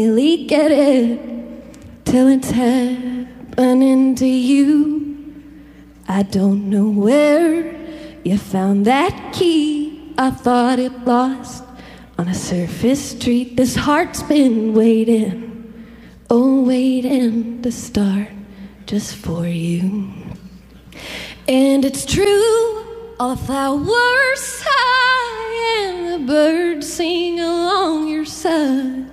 really get it till it's happening to you. I don't know where you found that key. I thought it lost on a surface street. This heart's been waiting, oh, waiting to start just for you. And it's true, all the flowers sigh and the birds sing along your side.